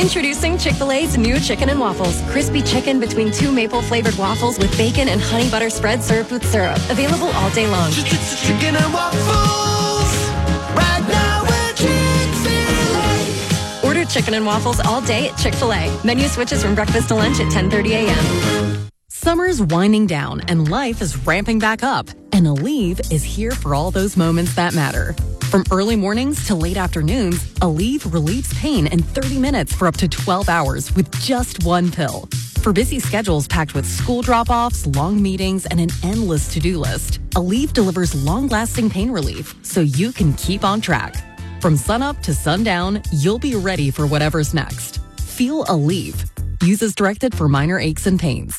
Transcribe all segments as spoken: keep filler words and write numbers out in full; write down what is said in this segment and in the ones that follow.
Introducing Chick-fil-A's new Chicken and Waffles. Crispy chicken between two maple-flavored waffles with bacon and honey butter spread served with syrup. Available all day long. Chicken and waffles, right now at Chick-fil-A. Order Chicken and Waffles all day at Chick-fil-A. Menu switches from breakfast to lunch at ten thirty a.m. Summer's winding down and life is ramping back up. And Aleve is here for all those moments that matter. From early mornings to late afternoons, Aleve relieves pain in thirty minutes for up to twelve hours with just one pill. For busy schedules packed with school drop-offs, long meetings, and an endless to-do list, Aleve delivers long-lasting pain relief so you can keep on track. From sunup to sundown, you'll be ready for whatever's next. Feel Aleve. Use as directed for minor aches and pains.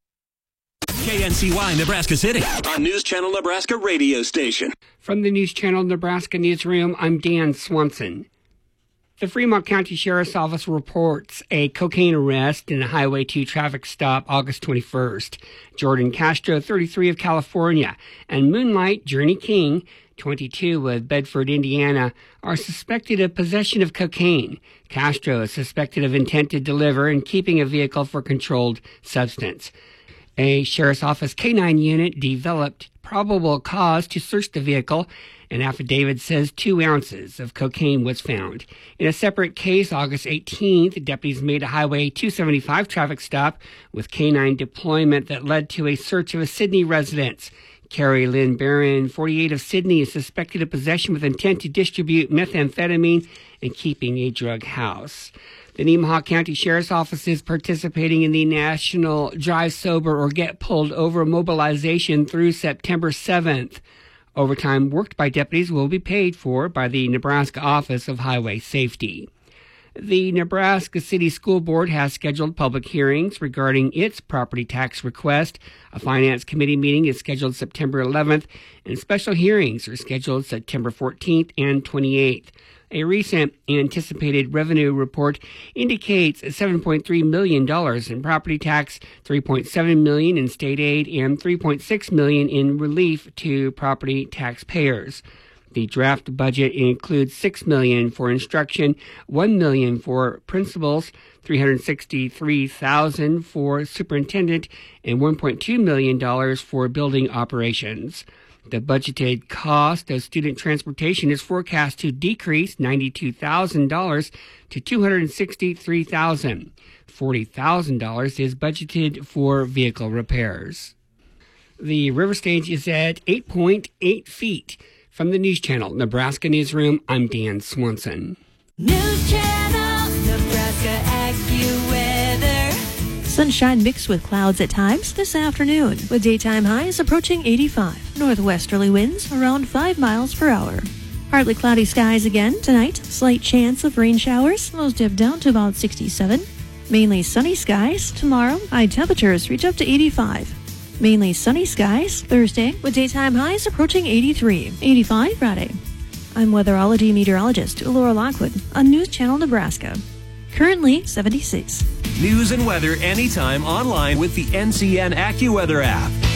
K N C Y Nebraska City, on News Channel Nebraska radio station. From the News Channel Nebraska newsroom, I'm Dan Swanson. The Fremont County Sheriff's Office reports a cocaine arrest in a Highway two traffic stop August twenty-first. Jordan Castro, thirty-three, of California, and Moonlight Journey King, twenty-two, of Bedford, Indiana, are suspected of possession of cocaine. Castro is suspected of intent to deliver and keeping a vehicle for controlled substance. A Sheriff's Office K nine unit developed probable cause to search the vehicle. An affidavit says two ounces of cocaine was found. In a separate case, August eighteenth, deputies made a Highway two seventy-five traffic stop with K nine deployment that led to a search of a Sydney residence. Carrie Lynn Barron, forty-eight, of Sydney, is suspected of possession with intent to distribute methamphetamine and keeping a drug house. The Nemaha County Sheriff's Office is participating in the National Drive Sober or Get Pulled Over mobilization through September seventh. Overtime worked by deputies will be paid for by the Nebraska Office of Highway Safety. The Nebraska City School Board has scheduled public hearings regarding its property tax request. A Finance Committee meeting is scheduled September eleventh, and special hearings are scheduled September fourteenth and twenty-eighth. A recent anticipated revenue report indicates seven point three million dollars in property tax, three point seven million dollars in state aid, and three point six million dollars in relief to property taxpayers. The draft budget includes six million dollars for instruction, one million dollars for principals, three hundred sixty-three thousand dollars for superintendent, and one point two million dollars for building operations. The budgeted cost of student transportation is forecast to decrease ninety-two thousand dollars to two hundred sixty-three thousand dollars. forty thousand dollars is budgeted for vehicle repairs. The river stage is at eight point eight feet. From the News Channel Nebraska newsroom, I'm Dan Swanson. News Channel Nebraska AccuWeather. Sunshine mixed with clouds at times this afternoon, with daytime highs approaching eighty-five. Northwesterly winds around five miles per hour. Partly cloudy skies again tonight. Slight chance of rain showers. Lows dip down to about sixty-seven. Mainly sunny skies tomorrow. High temperatures reach up to eighty-five. Mainly sunny skies Thursday, with daytime highs approaching eighty-three. eighty-five Friday. I'm weatherology meteorologist Laura Lockwood on News Channel Nebraska. Currently seventy-six. News and weather anytime online with the N C N AccuWeather app.